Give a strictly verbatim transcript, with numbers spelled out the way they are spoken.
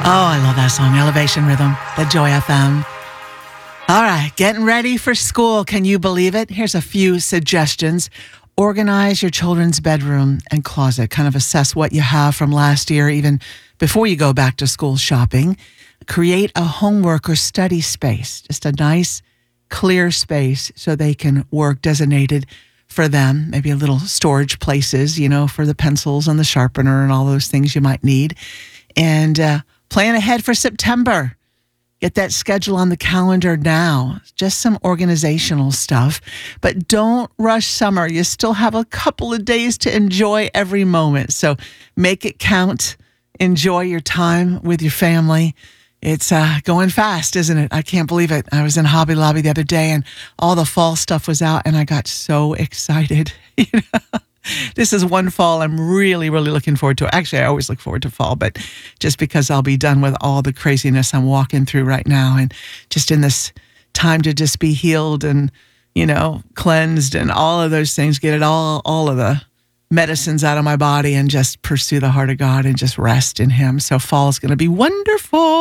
Oh, I love that song, Elevation Rhythm, the Joy F M. All right, getting ready for school. Can you believe it? Here's a few suggestions. Organize your children's bedroom and closet. Kind of assess what you have from last year, even before you go back to school shopping. Create a homework or study space, just a nice, clear space so they can work, designated for them. Maybe a little storage places, you know, for the pencils and the sharpener and all those things you might need. And uh, plan ahead for September. Get that schedule on the calendar now. Just some organizational stuff. But don't rush summer. You still have a couple of days to enjoy every moment. So make it count. Enjoy your time with your family. It's uh, going fast, isn't it? I can't believe it. I was in Hobby Lobby the other day and all the fall stuff was out and I got so excited. You know? This is one fall I'm really, really looking forward to. Actually, I always look forward to fall, but just because I'll be done with all the craziness I'm walking through right now and just in this time to just be healed and, you know, cleansed and all of those things, get it all, all of the medicines out of my body and just pursue the heart of God and just rest in Him. So fall is going to be wonderful.